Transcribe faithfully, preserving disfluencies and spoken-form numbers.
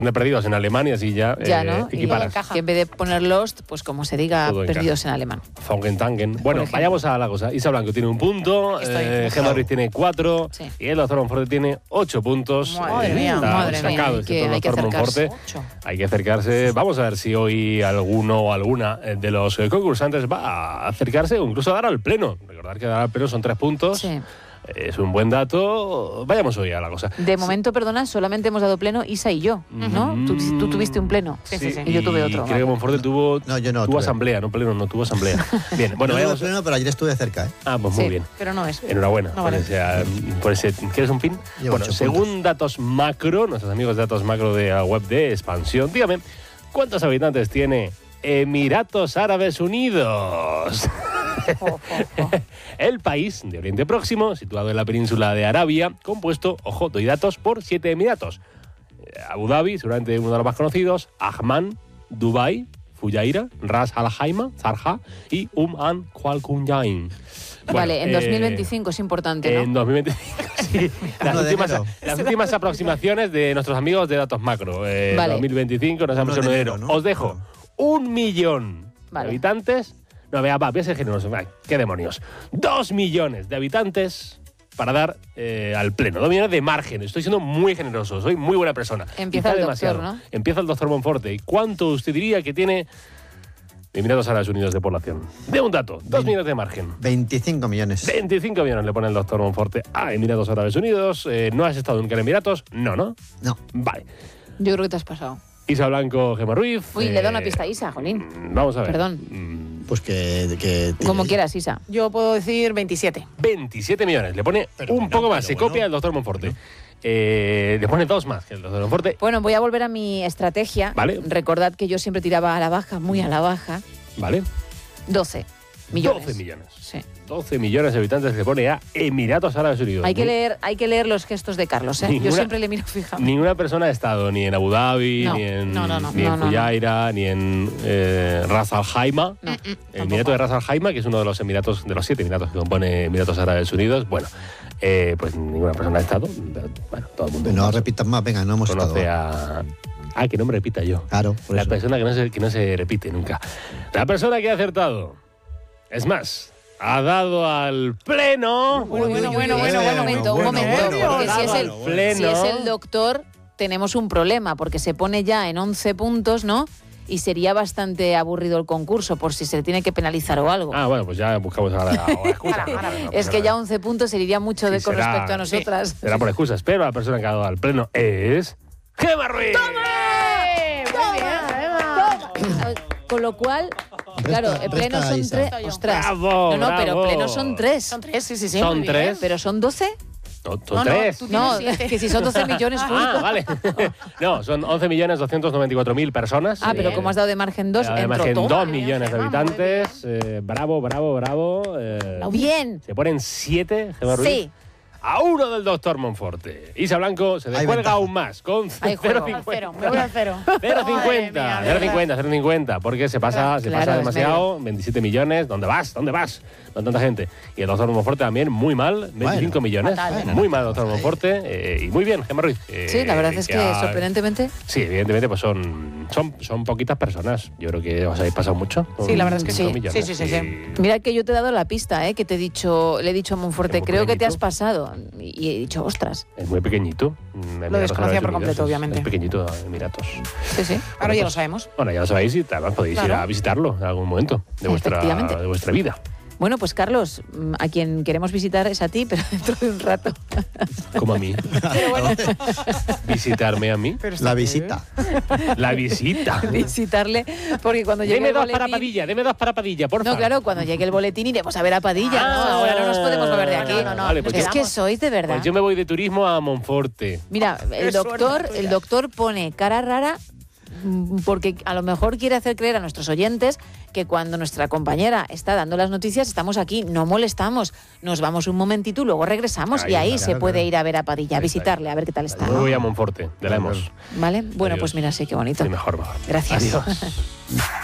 de perdidos en Alemania, así ya, ya eh, ¿no? equiparas. Que en vez de poner Lost, pues como se diga, Todo perdidos encaja. en alemán. Fangentangen. Bueno, ejemplo. vayamos a la cosa. Isa Blanco tiene un punto, eh, Gemma Ruiz tiene cuatro Sí. y el doctor Monforte tiene ocho puntos. Madre Eh, mía, está madre sacado mía, hay este que- hay que doctor acercarse. Monforte. Ocho. Hay que acercarse. Vamos a ver si hoy alguno o alguna de los eh, concursantes va a acercarse o incluso a dar al pleno. Recordar que dar al pleno son tres puntos. Sí. Es un buen dato. Vayamos hoy a la cosa. De momento, perdona, solamente hemos dado pleno Isa y yo, ¿no? Mm. Tú, tú tuviste un pleno. Sí, sí, sí. Y yo tuve otro. Creo que Monforte tuvo, No, yo no tuvo tuve. asamblea, no pleno, no tuvo asamblea. Bien, bueno, No lo vayamos. pleno, pero ayer estuve cerca, ¿eh? Ah, pues muy Sí. bien. Pero no es. Enhorabuena No por, vale. ese, por ese. ¿Quieres un pin? Llevo Bueno, ocho según puntos. datos macro, nuestros amigos de datos macro de la web de Expansión, dígame, ¿cuántos habitantes tiene Emiratos Árabes Unidos? Jo, jo, jo. El país de Oriente Próximo, situado en la península de Arabia, compuesto, ojo, doy datos, por siete emiratos. Eh, Abu Dhabi, seguramente uno de los más conocidos, Ajman, Dubái, Fujairah, Ras Al Khaimah, Sharjah y Umm Al Quwaqtiyah. Vale, Bueno, en eh, dos mil veinticinco es importante, ¿no? En dos mil veinticinco, sí. Las uno de últimas, enero. las últimas aproximaciones de nuestros amigos de Datos Macro. Eh, Vale. dos mil veinticinco, nos hemos Uno de hecho enero, enero. ¿no? Os dejo un millón Vale. de habitantes. No, vea, va, voy a ser generoso. Ay, ¿qué demonios? Dos millones de habitantes para dar eh, al pleno. Dos millones de margen. Estoy siendo muy generoso. Soy muy buena persona. Empieza Quizá el demasiado. doctor, ¿no? Empieza el doctor Monforte. ¿Y cuánto usted diría que tiene Emiratos Árabes Unidos de población? De un dato. Dos millones de margen. veinticinco millones. veinticinco millones le pone el doctor Monforte a Emiratos Árabes Unidos. Eh, ¿No has estado nunca en Emiratos? No, ¿no? No. Vale. Yo creo que te has pasado. Isa Blanco, Gemma Ruiz. Uy, eh, le da una pista a Isa, jolín. mm, Vamos a ver. Perdón. Mm, Pues que... que Como tiene- quieras, Isa. Yo puedo decir veintisiete. veintisiete millones. Le pone Pero un bueno, poco más. pero Se bueno. copia el doctor Monforte. Eh, le pone dos más que el doctor Monforte. Bueno, voy a volver a mi estrategia. Vale. Recordad que yo siempre tiraba a la baja, muy a la baja. Vale. doce millones. doce millones. Sí. doce millones de habitantes le pone a Emiratos Árabes Unidos. Hay que, Ni- leer, hay que leer los gestos de Carlos, ¿eh? Ninguna- Yo siempre le miro fijamente. Ninguna persona ha estado ni en Abu Dhabi, No, ni en, no, no, no. ni No, en no, no. Fujairah, ni en eh, Ras Al Khaimah. No. El Emirato de Ras Al Khaimah, que es uno de los emiratos, de los siete emiratos que compone Emiratos Árabes Unidos. Bueno, eh, pues ninguna persona ha estado. Pero, bueno, todo el mundo No más repitas más, venga, no hemos estado. conoce a. Ah, que no me repita yo. Claro, por La eso. persona que no, se, que no se repite nunca. La persona que ha acertado. Es más, ha dado al pleno. Bueno, Uy, bueno, uy, bueno, uy, bueno, un bueno, momento, un bueno, momento. bueno, porque bueno, si, es el, bueno, bueno. si es el doctor, tenemos un problema, porque se pone ya en once puntos, ¿no? Y sería bastante aburrido el concurso, por si se le tiene que penalizar o algo. Ah, bueno, pues ya buscamos ahora la excusa. Ahora, ahora. es que ya once puntos se iría mucho de Sí, con será- respecto a nosotras. Será por excusas, pero la persona que ha dado al pleno es. ¡Gemma Ruiz! ¡Eh! Muy bien, Emma. Con lo cual, claro, el pleno resta son Isa. tres. Ostras. Bravo, no, no, pero bravo. pleno son tres. Son tres, sí, sí, sí. Son muy bien. tres. ¿Pero son doce? No, son No, no, tres. tú No, tienes siete. que si son doce millones full. Ah, vale. No, son once millones doscientos noventa y cuatro mil personas. Ah, pero Eh, como has dado de margen dos, además entro que en todo. dos Muy bien, millones de Gemma, muy habitantes. eh, bravo, bravo, bravo. eh, Bien. se ponen siete, Gemma Ruiz. Sí. A uno del doctor Monforte. Isa Blanco se Hay descuelga ventaja. aún más con Hay cero juego. Al cero, me voy al cero. cero cincuenta, Madre mía, cero de verdad. cincuenta, cero cincuenta, porque se pasa, se Claro, pasa es demasiado, veintisiete millones, ¿dónde vas? ¿Dónde vas? Con tanta gente. Y el doctor Monforte también, muy mal, veinticinco Bueno, millones, fatal. muy mal el doctor Monforte, eh, y muy bien, Gemma Ruiz. eh, Sí, la verdad es que ha- sorprendentemente. Sí, evidentemente, pues son, son, son poquitas personas. Yo creo que os habéis pasado mucho. con Sí, la verdad es que cinco sí. millones. Sí, sí, sí, sí. Y- Mira que yo te he dado la pista, ¿eh? Que te he dicho, le he dicho a Monforte, Es muy creo que te pequeñito. has pasado. Y he dicho, ostras. Es muy pequeñito. mm, Emiratos desconocía Árabes por Unidos, completo, es- obviamente. Es pequeñito, Emiratos. Sí, sí. Ahora ya lo sabemos. Bueno, ya lo sabéis y además podéis ir Claro. a visitarlo en algún momento de vuestra, Efectivamente. de vuestra vida. Bueno, pues Carlos, mm, a quien queremos visitar es a ti, pero dentro de un rato. Como a mí. Visitarme a mí. La visita. La visita. Visitarle, porque cuando llegue Deme el dos boletín... para Padilla, deme dos para Padilla, por favor. No, claro, cuando llegue el boletín iremos a ver a Padilla, ¿no? Ah, Ahora no nos podemos mover de aquí. no, no, no, vale, pues es yo- que sois de verdad. Pues yo me voy de turismo a Monforte. Mira, el Qué doctor, suerte tuya. el doctor pone cara rara mm, porque a lo mejor quiere hacer creer a nuestros oyentes que cuando nuestra compañera está dando las noticias estamos aquí, no molestamos, nos vamos un momentito y luego regresamos Ahí y ahí está, se claro, puede claro. ir a ver a Padilla, a Ahí está. visitarle, a ver qué tal está. Yo me ¿no? voy a Monforte, de la hemos. ¿Vale? Bueno, Adiós. pues mira, sí, qué bonito. Sí, mejor, mejor. Gracias. Adiós.